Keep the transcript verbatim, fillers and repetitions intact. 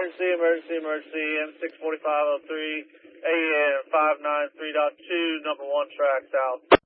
emergency, emergency, emergency, M six forty-five oh three, A M five nine three point two, number one track south.